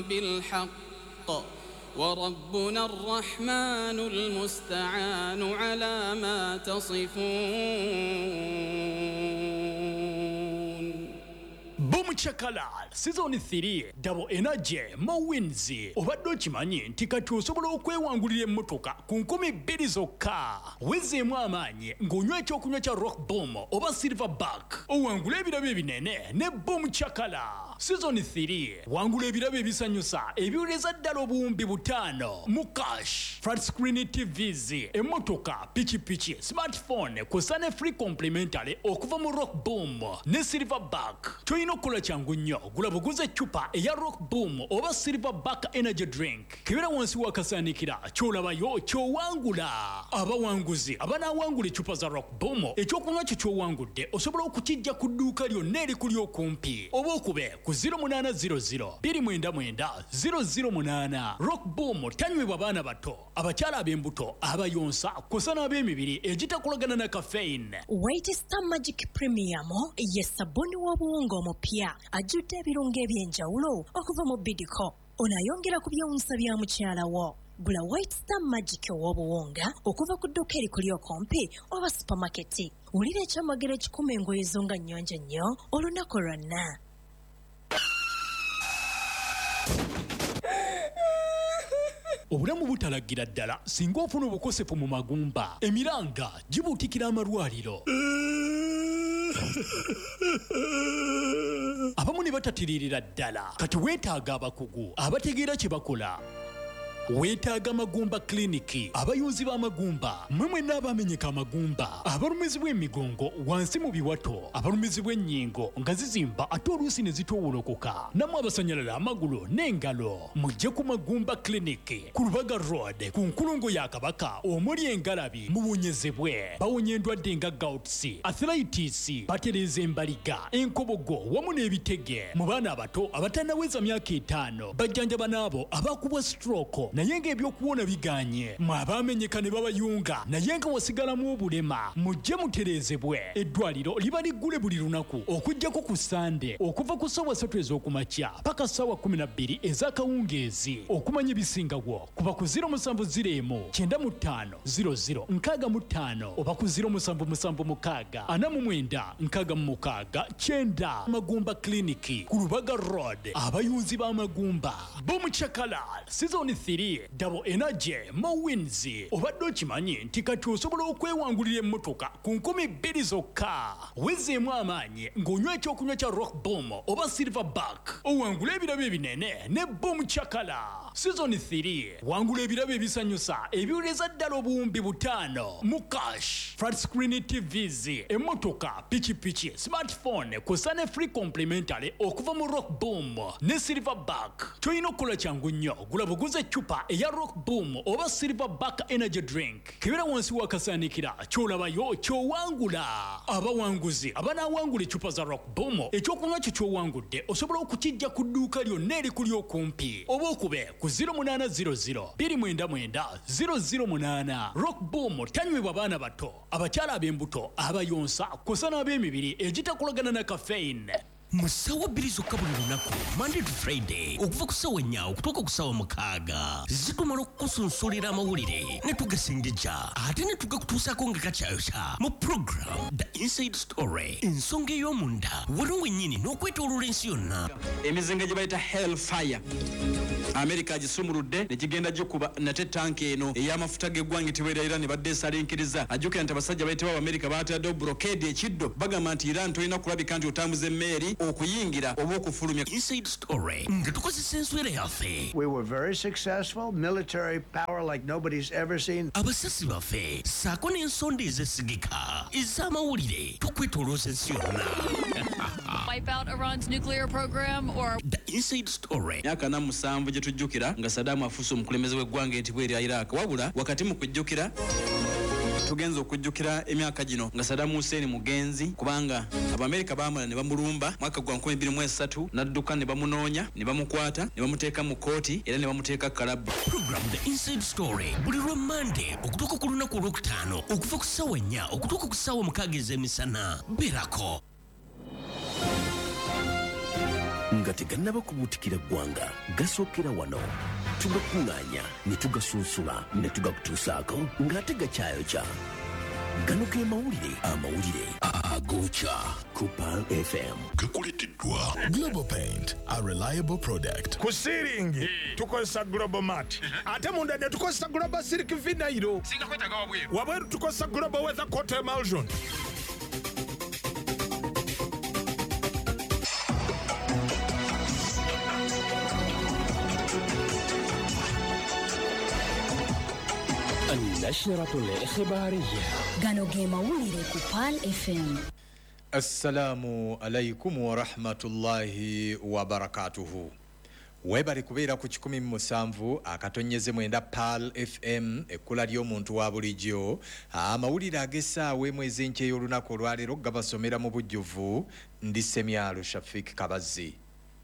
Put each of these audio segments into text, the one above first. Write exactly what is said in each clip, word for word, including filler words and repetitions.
بالحق وربنا الرحمن المستعان على ما تصفون. Boom Chakalal Season three Double Energy Mo Wins obadde okimanyi nti kati osobola okwewangulira emmotoka ku nkumi bbiri zokka wezeemu amaanyi ng'onywa ekyokunywa kya Rock Boom oba Silverback owangula ebirabo ebinene ne Boom Chakala. Season three wangula ebirabo ebisanyusa ebiwuleza ddala obuwumbi butaano mu cash, flat screen T Vs, emmotoka, pikipiki, smartphone kw'ossa ne free complimentary okuva mu Rock Boom ne Silverback. Toyina okukola kyangu nnyo, gula buguze eccupa eya Rock Boom oba Silverback energy drink kebera wansi wakasaanikira ky'olabayo ky'owangula. Abawanguzi abanaawangula eccupa za Rock Boom ekyokunywa kyo ky'owangudde osobola okukijja ku dduuka lyonna erikuli okumpi oba okube ku zero eight zero zero two nine nine zero zero eight. Rock Boom tanywebwa baana bato, abakyala ab'embuto, abayonsa kw'ossa n'ab'emibiri egitakolagana na caffeine. White Star Magic Premium ye sabuni w'obuwunga omupya ajjudde ebirungo eby'enjawulo okuva mu Bidco. Onayongera ku byewunsa bya mukyala wo. Gula White Star Magic w'obuwunga okuva ku dduuka erikuli okumpi oba supermarket. Wulira ekyamagero ekikuma engoye zo nga nnyonjo nnyo olunaku lwonna. Obulamu butalagira ddala singa ofuna obukosefu mu magumba, emiranga gibuutikira amalwaliro. Abamu ne batatiririra ddala kati weetaaga abakugu abategeera kye bakola. Weetaaga Magumba Kliniki, abayuzi b'amagumba, mmwe mwenna abamenyeka amagumba, abalumizibwa emigongo wansi mu biwato, abalumizibwa ennyingo nga zizimba ate oluusi ne zitoowolokoka, nammwe abasanyalala amagulu n'engalo, mujje ku Magumba Kliniki ku Lubaga Road ku nkulungo ya Kabaka omuli engalabi muwonyezebwe. Bawonya endwadde nga gouts, arthritis, batereeza embaliga, enkobogo wamu n'ebitege. Mu baana abato abatannaweza myaka etaano bajjanjaba n'abo abakubwa stroke naye ng'ebyokuwona biganye. Mwe abamenyeka ne babayunga naye nga wasigalamu obulema mujje mutereezebwe. Eddwaliro liba liggule buli lunaku okuggyako ku Sande okuva ku ssaawa ssatu ez'okumakya paka ssaawa kumi na bbiri ez'akawungeezi. Okumanya ebisingawo kuba ku zero seven zero emu nine mu ttaano zero zero nkaaga mu ttaano oba ku zero seven seven mukaaga ana mu mwenda nkaaga mu mukaaga kyenda. Magumba Kliniki ku Lubaga Road, abayunzi b'amagumba. Boom Chakalal Season three Double Energy Mo Wins obadde okimanyi nti kati osobola okwewangulira emmotoka ku nkumi bbiri zokka wezeemu amaanyi ng'onywa ekyokunywa kya Rock Boom oba Silverback owangula ebirabo ebinene ne Boom Chakala. Season three wangula ebirabo ebisanyusa ebiwuleza ddala obuwumbi butaano mu cash, flat screen T Vs, emmotoka, pikipiki, smartphone kw'ossa ne free complimentary okuva mu Rock Boom ne Silverback. Toyina okukola kyangu nnyo, gula buguze eccupa eya Rock Boom oba Silverback energy drink kebera wansi wakasaanikira ky'olabayo ky'owangula. Abawanguzi abanaawangula eccupa za Rock Boom ekyokunywa kyo ky'owangudde osobola okukijja ku dduuka lyonna erikuli okumpi oba okube ku zero eight zero zero two nine nine zero zero eight. Rock Boom tanywebwa baana bato, abakyala ab'embuto, abayonsa kw'ossa n'ab'emibiri egitakolagana na caffeine. Musawa bbiri zokka buli lunaku Monday to Friday okuva ku ssaawa ennya okutuuka ku ssaawa mukaaga zitumala okukusunsulira amawulire ne tugasengejja ate ne tugakutuusaako nga kakyayokya mu program The Inside Story, ensonga ey'omunda waliwo wennyini n'okwetooloola ensi yonna. Emizinga gye bayita Hellfire America agisumuludde ne gigenda gikuba nate tanka eno ey'amafuta g'eggwanga teweera Iran badde esalinkiriza. Ajjukira nti abasajja bayitibwa America baataddewo blockade ekiddo bagamba nti Iran tolina kulabika nti otambuza emmeeri okuyingira oba okufulumya. Inside Story nga tukozesa enswera yaffe. We were very successful, military power like nobody's ever seen. Abasasi baffe saako n'ensonda ezesigika ez'amawulire tukwetolooza ensi yonna. Wipe out Iran's nuclear program or The Inside Story. Myaka na musanvu gye tujjukira nga Saddam afuuse omukulembeze w'eggwanga entibwa erya Iraq, wabula wakati mu kujjukira tugenza okujjukira emyaka gino nga Saddam Hussein mugenzi kubanga Abamerika baamala ne bamulumba mwaka gwa nkumi bbiri mu esatu n'adduka ne bamunoonya ne bamukwata ne bamuteeka mu kooti era ne bamuteeka kalabu. Program The Inside Story buli lwa Monday okutuuka ku lunaku olwokutaano okuva ku ssaawa ennya okutuuka ku ssaawa mukaaga ez'emisana. Berako. Nga nga tegannaba kubuutikira ggwanga gasookera wano tugakuŋŋaanya ne tugasunsula ne tugakutuusaako ng'ate gakyayokya gano ge mawulire amawulire agookya ku Pearl F M gakuleteddwa Global Paint, a reliable product. Ku ceiling tukozesa Global Mat ate munda ne tukozesa Global Silk Vinyl singa kwetaga wabweru wabweru tukozesa Global Weather Coat Emulsion. النشرة الإخبارية gano ge mawulire ku Pearl F M. Assalamu alaikum wa rahmatullahi wa barakatuhu. Webali kubeera ku kikumi mu musanvu akatonyeze mwenda Pearl F M ekkula ly'omuntu wa bulijjo. Amawulire ag'essaawa mwezi nkye y'olunaku olwaleero gabasomera mu bujjuvu ndi Semyalo Shafik Kabazzi.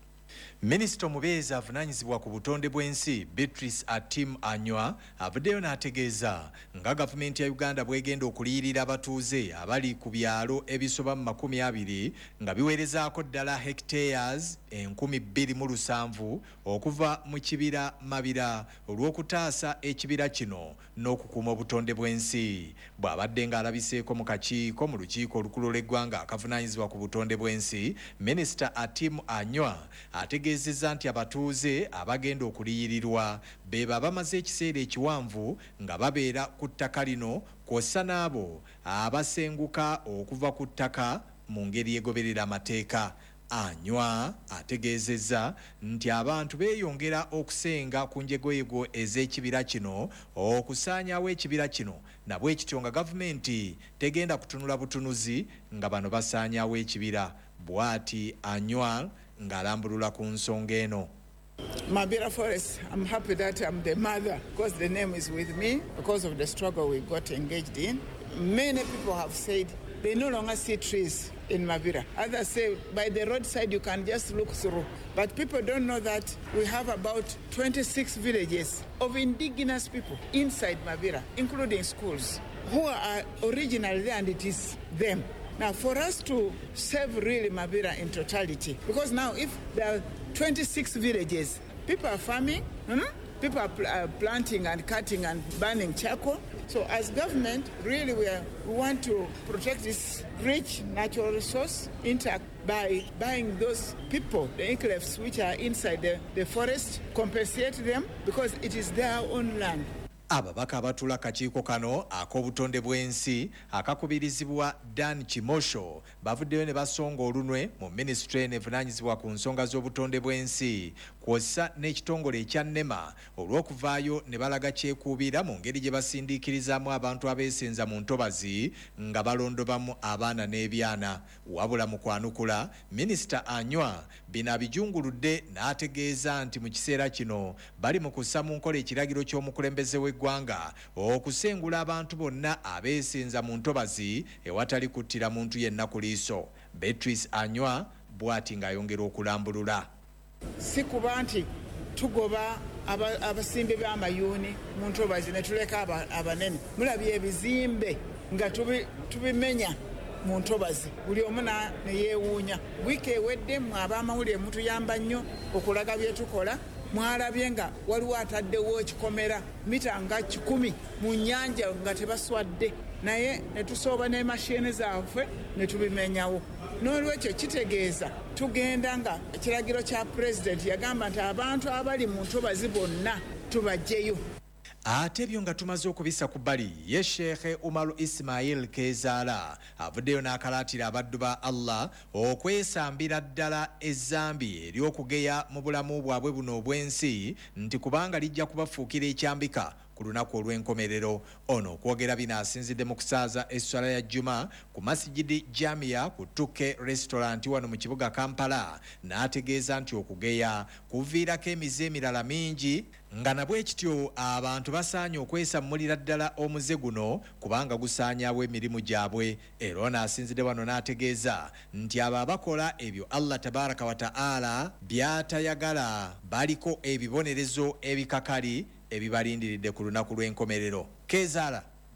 Minisita omubeezi avunaanyizibwa ku butonde bw'ensi Beatrice Atim Anywa avuddeyo n'ategeeza nga gavumenti ya Uganda bwegenda okuliyirira abatuuze abali ku byalo ebisoba mu makumi abiri nga biweerezaako ddala hectares enkumi bbiri mu lusanvu okuva mu kibira Mabira olw'okutaasa ekibira kino n'okukuuma obutonde bw'ensi. Bw'abadde ng'alabiseeko mu kakiiko mu lukiiko olukulu lw'eggwanga akavunaanyizibwa ku butonde bw'ensi, Minisita Atim Anywa ategeezezza nti abatuuze abagenda okuliyirirwa beba bamaze ekiseera ekiwanvu nga babeera ku ttaka lino kw'ossa n'abo abasenguka okuva ku ttaka mu ngeri egoberera amateeka. Anywa ategeezezza nti abantu beeyongera okusenga ku njegoyego ez'ekibira kino okusaanyaawo ekibira kino nabwe ekityo nga gavumenti tegenda kutunula butunuzi nga bano basaanyaawo ekibira. Bw'ati Anywa ng'alambulula ku nsonga eno. Mabira Forest, I'm happy that I'm the mother because the name is with me because of the struggle we got engaged in. Many people have said they no longer see trees in Mabira. Others say by the roadside you can just look through. But people don't know that we have about twenty-six villages of indigenous people inside Mabira, including schools, who are originally there, and it is them. Now, for us to save really Mabira in totality, because now if there are twenty-six villages, people are farming, hmm? people are, pl- are planting and cutting and burning charcoal. So as government, really we, are, we want to protect this rich natural resource intact by buying those people, the enclaves which are inside the, the forest, compensate them because it is their own land. Ababaka abatula kakiiko kano ak'obutonde bw'ensi akakubirizibwa Dan Kimosho bavuddeyo ne basonga olunwe mu minisitule evunaanyizibwa ku nsonga z'obutonde bw'ensi kw'ossa n'ekitongole ekya NEMA olw'okuvaayo ne balaga kyekuubira mu ngeri gye basindiikirizaamu abantu abeesenza mu ntobazi nga balondobamu abaana n'ebyana. Wabula mu kwanukula, Minisita Anywa bino abijunguludde n'ategeeza nti mu kiseera kino bali mu kussa mu nkola ekiragiro ky'omukulembeze w'eggwanga okusengula abantu bonna abeesenza mu ntobazi ewatali kuttira muntu yenna ku liiso. Beatrice Anywa bw'ati ng'ayongera okulambulula. Si kuba nti tugoba abasimbi b'amayuuni mu ntobazi ne tuleka abanene. Mulabye ebizimbe nga tubimenya mu ntobazi, buli omu ne yeewuunya. Wiiki ewedde mwe ab'amawulire mutuyamba nnyo okulaga bye tukola. Mwalabye nga waliwo ataddewo ekikomera mita nga kikumi mu nnyanja nga tebaswadde, naye ne tusooba n'emashini zaaffe ne tubimenyawo. N'olwekyo kitegeeza tugenda nga ekiragiro kya pulezidenti yagamba nti abantu abali mu ntobazi bonna tubajjeyo. Ate ebyo nga tumaze okubisa ku bbali, ye Sheikh Umaru Ismail Kezaala avuddeyo n'akalaatira abaddu ba Allah okwesambira ddala ezzambi ery'okugeya mu bulamu bwabwe buno obw'ensi nti kubanga lijja kubafuukira ekyambika ku lunaku olw'enkomerero. Ono okwogera bino asinzidde mu kusaaza esswala ya Juma ku Masjidi Jamia ku Tuke Restaurant wano mu kibuga Kampala, n'ategeeza nti okugeya kuviirako emize emirala mingi nga nabwe kityo abantu basaanye okwesammulira ddala omuze guno kubanga gusaanyaawo emirimu gyabwe. Era ono asinzidde wano n'ategeeza nti abo abakola ebyo Allah tabaraka wa ta'ala by'atayagala baliko ebibonerezo ebikakali ebibalindiridde ku lunaku lw'enkomerero. Kezaala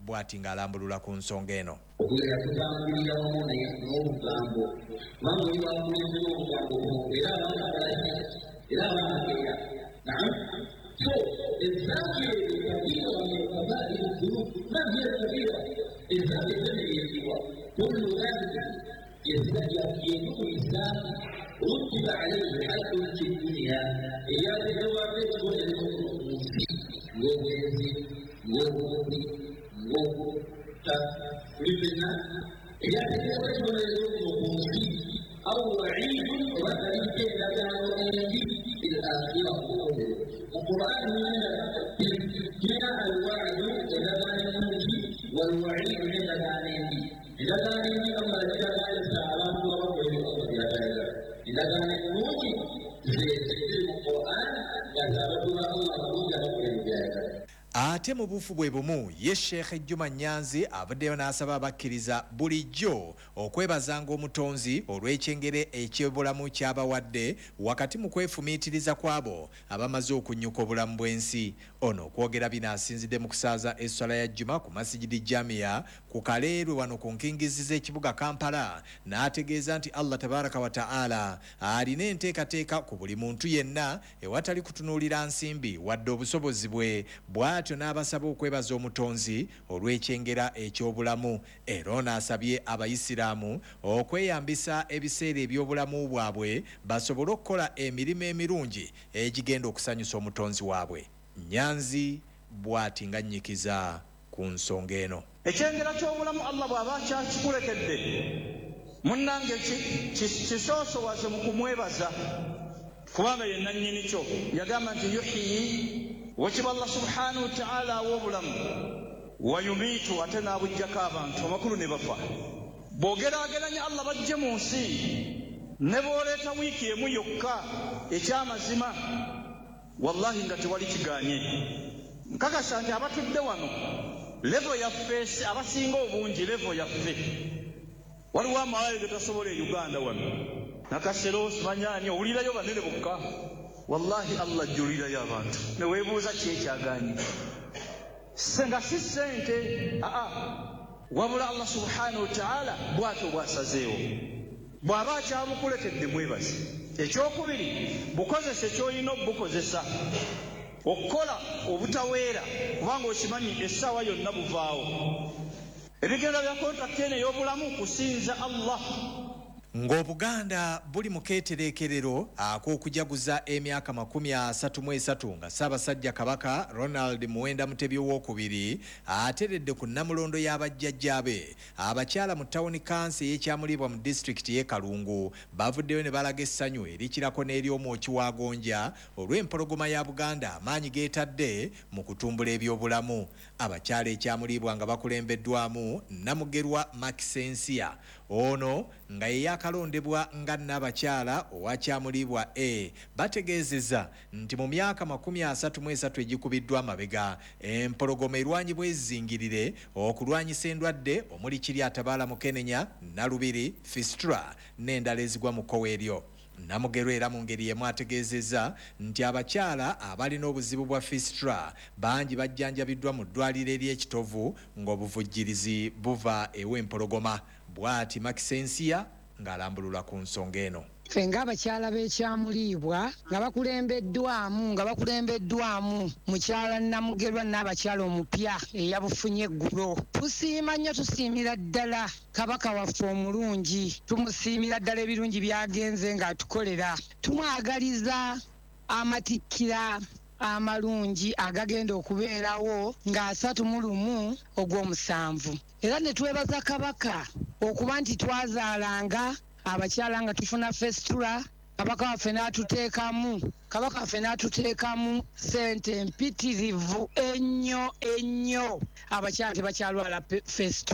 bw'ati ng'alambulula ku nsonga eno. Okugera kutambulira wamu naye n'obugambo kubanga oli wakulembera obugambo era abaagala era abaageera naam so ezakiro kabira wamekabairi dhunub ma hiya kabira ezake zimeyezibwa kullu dhalika yeziku lislamu rutiba alaihi haddun fi dunia eyategewaako ekibonerezo mu nsi ng'obwenzi ng'obubi ng'okutta kulibena eyategewaako ekibonerezo mu nsi au waidun oba kalite endagaano embi fil akhira kubonerezo mu qur'ani mina alwadu endagaano ennungi walwaidu n'endagaano embi endagaano embi kamala kiragaalesa abantu abakola okubyagala endagaano ennungi zeziri mu qur'ani ngazabadula allah bulungi abakola ebyagala. Ate mu bufu bwe bumu ye Sheikh Juma Nyanzi avuddeyo n'asaba abakkiriza bulijjo okwebazanga omutonzi olw'ekyengere eky'obulamu ky'abawadde wakati mu kwefumiitiriza kwabo abamaze okunnyuka obulamu bw'ensi. Ono okwogera bino asinzidde mu kusaaza esswala ya Juma ku Masjidi Jamia ku Kaleerwe wano ku nkingizi z'ekibuga Kampala, n'ategeeza nti Allah tabaraka wa ta'ala alina enteekateeka ku buli muntu yenna ewatali kutunuulira nsimbi wadde obusobozi bwe. Bw'atyo n'abasaba okwebaza omutonzi olw'ekyengera eky'obulamu. Era ono asabye abayisiraamu okweyambisa ebiseera eby'obulamu bwabwe basobole okukola emirimu emirungi egigenda okusanyusa omutonzi waabwe. Nyanzi bw'ati nga nnyikiza ku nsonga eno. Ekyengera ky'obulamu Allah bw'aba kyakikulekedde munnange kisoosowaze mu kumwebaza kubanga ye nannyini kyo yagamba nti yuhyi wakiba Allah subhanahu wa ta'ala aw'obulamu wayumiitu ate n'abujjako abantu amakulu ne bafa. Bw'ogeraageranya Allah bajje mu nsi ne bw'oleeta wiiki emu yokka ekyamazima wallahi nga tewali kigaanye. Nkakasa nti abatudde wano levo yaffe abasinga obungi levo yaffe waliwo amawale ge tasobola e Uganda wano nakasero simanyaani owulirayo banene bokka wallahi Allah ajjulirayo abantu ne weebuuza ki ekyagaanye nga si ssente aa wabula Allah subhanahu wa ta'ala bw'atyo bw'asazeewo bw'aba akyamukulekedde mwebaze. Ekyokubiri bukozesa ky'olina obukozesa okukola obutaweera kubanga okimanyi essaawa yonna buvaawo. Ebigenda bya kontakiti eno ey'obulamu kusinza Allah. Ng'Obuganda buli mu keetereekerero ak'okujaguza emyaka makumi asatu mu esatu nga Ssaabasajja Kabaka Ronald Muwenda Mutebi owookubiri ateredde ku nnamulondo y'abajjajjaabe. Abakyala mu tawuni kansi ey'Ekyamulibwa mu disitulikiti y'e Kalungu bavuddeyo ne balaga essanyu erikirako n'ery'omwoki wa Gonja olw'empologoma ya Buganda amaanyi geetadde mu kutumbula ebyobulamu. Abakyala Ekyamulibwa nga bakulembeddwamu Namugerwa Makisensia, ono nga ye yakalondebwa nga Nnabakyala owa Kyamulibwa A, bategeezezza nti mu myaka makumi asatu mu esatu egikubiddwa amabega empologoma erwanyibwa ezzingirire okulwanyisa endwadde omuli Kiryatabaala Mukenenya, Nalubiri, Fistula n'endala ezigwa mu kkowe eryo. Namugerwa era mu ngeri yemu ategeezezza nti abakyala abalina obuzibu bwa Fistula bangi bajjanjabiddwa mu ddwaliro ery'ekitovu ng'obuvujjirizi buva ew'empologoma. Bw'ati Makisensia ng'alambulula ku nsonga eno. Ffe ng'abakyala b'Ekyamulibwa nga bakulembeddwamu nga bakulembeddwamu mukyala Namugerwa n'abakyala omupya eyabufunye eggulo. Tusiima nnyo, tusiimira ddala Kabaka waffe omulungi, tumusiimira ddala ebirungi by'agenze ng'atukolera. Tumwagaliza amatikkira amalungi agagenda okubeerawo ng'asatu mu lumu ogw'omusanvu. Era ne twebaza Kabaka okuba nti twazaalanga abakyala nga tufuna Fistula, Kabaka waffe n'atuteekamu Kabaka waffe n'atuteekamu ssente mpitirivu ennyo ennyo, abakyala tebakyalwala Fistula.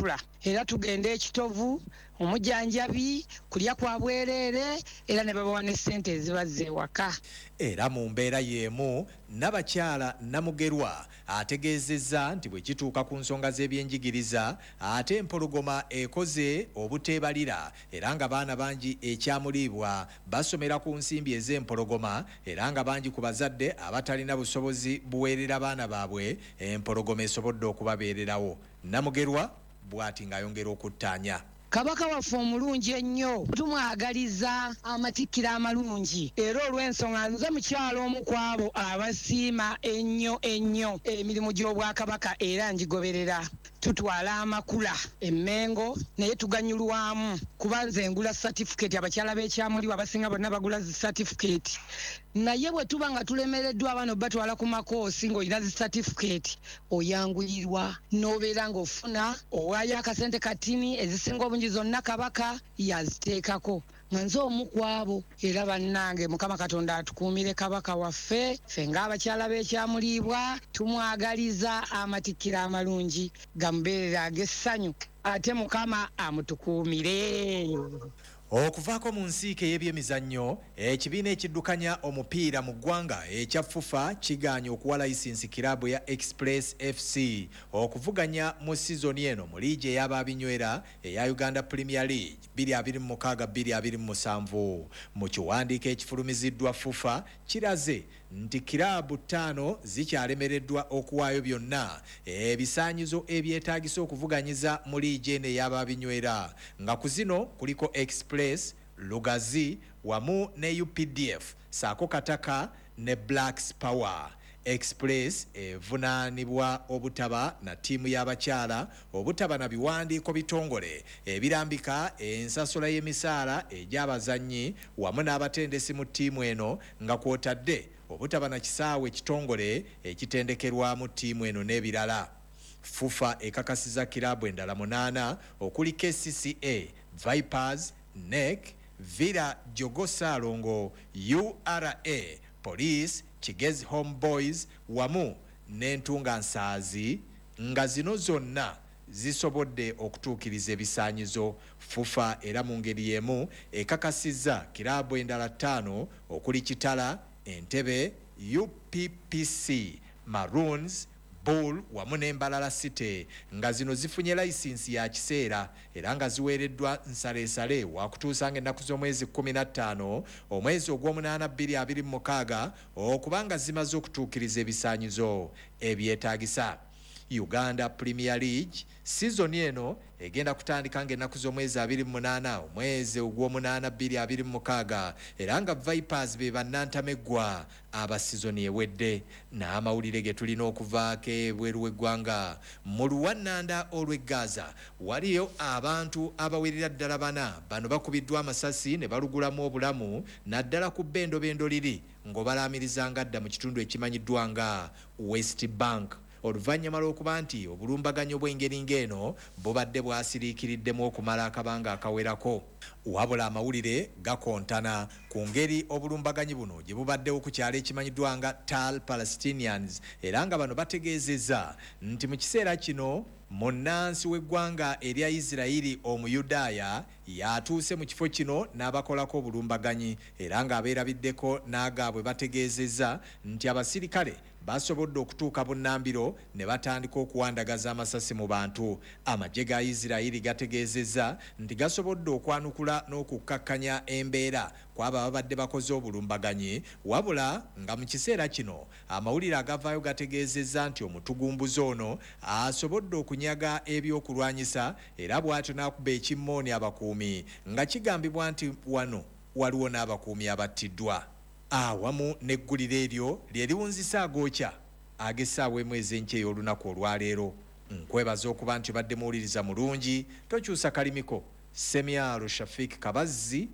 era tugenda ekitovu omujjanjabi kulya kwa bwerere era ne babawa ne ssente ezibazze ewaka. Era mu mbeera y'emu Nabakyala Namugerwa ategeezezza nti bwe kituuka ku nsonga z'ebyenjigiriza ate empologoma ekoze obuteebalira era nga baana bangi ekyamuliibwa basomera ku nsimbi ez'empologoma era nga bangi ku bazadde abatalina busobozi buweerera baana baabwe empologoma esobodde okubabeererawo. Namugerwa bw'ati ng'ayongera okuttaanya. Kabaka waffe omulungi ennyo tumwagaliza amatikkira amalungi era olw'ensonga nze mukyalo omu ku abo abasiima ennyo ennyo emirimu gy'obwakabaka era ngigoberera. Tutwala amakula emmengo naye tuganyulwamu kuba nze ngula certificate abakyala b'ekyamuli abasinga bonna bagula zi certificate naye bwe tuba nga tulemereddwa abaana batwala ku makoosi ng'olina zi certificate oyangulirwa n'obeera ng'ofuna owaayo akasente katini ezisinga obungi zonna kabaka yaziteekako nga nze omu ku abo era bannange Mukama Katonda atukuumire kabaka waffe ffe ng'abakyala b'ekyamuliibwa tumwagaliza amatikkira amalungi gamubeerera ag'essanyu ate Mukama amutukuumire. Okuvaako mu nsiike y'ebyemizannyo ekibiina ekiddukanya omupiira mu ggwanga ekya FUFA kigaanye okuwa layisinsi kiraabu ya Express F C okuvuganya mu sizoni eno mu liigi ey'ababinywera eya Uganda Premier League bbiri abiri mu mukaaga bbiri abiri mu musanvu. Mu kiwandiiko ekifulumiziddwa FUFA kiraze nti kiraabu ttaano zikyalemereddwa okuwaayo byonna ebisaanyizo ebyetaagisa okuvuganyiza mu liigi eno ey'ababinywera nga ku zino kuliko Express, Lugazi wamu ne U P D F saako Kataka ne Blacks Power. Express evunaanibwa obutaba na ttiimu y'abakyala obutaba na biwandiiko bitongole ebirambika ensasula y'emisaala egy'abazannyi wamu n'abatendesi mu ttiimu eno nga kwotadde obutaba na kisaawe kitongole ekitendekerwamu ttiimu eno n'ebirala. FUFA ekakasiza kiraabu endala munaana okuli K C C A, Vipers, N E C, Villa Jogosalongo, U R A, Police, Kigezi Homeboys wamu n'entunga nsaazi nga zino zonna zisobodde okutuukiriza ebisaanyizo. FUFA era mu ngeri y'emu ekakasizza kiraabu endala ttaano okuli Kitala, Entebbe, U P P C, Maroons, Bull wamu n'Embalala City nga zino zifunye layisinsi ya kiseera era nga ziweereddwa nsaleesale wakutuusa ng'ennaku z'omwezi kumi na ttaano omwezi ogw'omunaana bbiri abiri mu mukaaga okubanga zimaze okutuukiriza ebisaanyizo ebyetaagisa. Uganda Premier League sizoni eno egenda kutandika ng'ennaku z'omwezi abiri mu munaana omwezi ogw'omunaana bbiri abiri mu mukaaga era nga Vipers be bannantameggwa aba sizoni ewedde. N'amawulire ge tulina okuvaako ebweru w'eggwanga mu luwannanda olw'e Gaza waliyo abantu abawerera ddala bana bano bakubiddwa amasasi ne balugulamu obulamu naddala ku bbendobendo liri ng'obalaamirizanga dda mu kitundu ekimanyiddwa nga West Bank. Oluvannyuma lw'okuba nti obulumbaganyo bw'engeri ng'eno bubadde bwasiriikiriddemu okumala akabanga akawerako. Wabula amawulire gakontana ku ngeri obulumbaganyi buno gye bubaddewo ku kyalo ekimanyiddwa nga Tal Palestinians era nga bano bategeezezza nti mu kiseera kino munnansi w'eggwanga erya Isirayiri Omuyudaaya yatuuse mu kifo kino n'abakolako obulumbaganyi era ng'abeerabiddeko n'agaabwe bategeezezza nti abasirikale basobodde okutuuka bunnambiro ne batandika okuwandagaza amasasi mu bantu. Amagye ga Isirayiri gategeezezza nti gasobodde okwanukula n'okukkakkanya embeera kw'abo ababadde bakoze obulumbaganyi wabula nga mu kiseera kino amawulire agavaayo gategeezezza nti omutugumbuzi ono asobodde okunyaga ebyokulwanyisa era bw'atyo n'akuba ekimmooni abakuumi nga kigambibwa nti wano waliwo n'abakuumi abattiddwa. Awamu n'egguliro eryo lye liwunzisa agookya ag'essaawa emu ez'enkya ey'olunaku olwaleero. Nkwebaza okuba nti obadde muwuliriza mulungi tokyusa kalimiko. Semyalo Shafik Kabazzi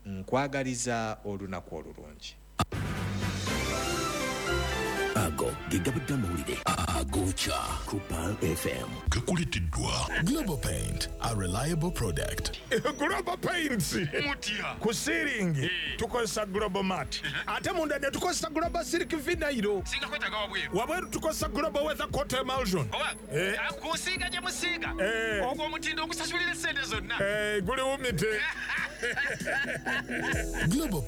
nkwagaliza olunaku olulungi. Ago ge gabadde amawulire ago Ocha Kupal F M. Kakulitidwa. Global Paint, a reliable product. Global Paints. Mutia. Kusiringi. Tukosa Global Mat. Ate munda ne tukosa Global Silk Vinyl. Singa kweta gawa bwe. Wabweru tukosa Global Weather Coat Emulsion. Owa. Eh. Kusiga je musiga. Eh. Ogwo mutindo okusasulira sente zonna. Eh, guli umite. Global